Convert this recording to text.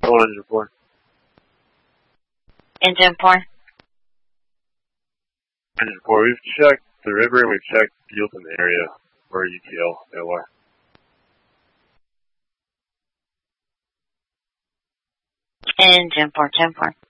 Roll engine 4. Engine 4. Engine 4, we've checked the river and we've checked fuels in the area for UTL LR. Engine 4, 10-4.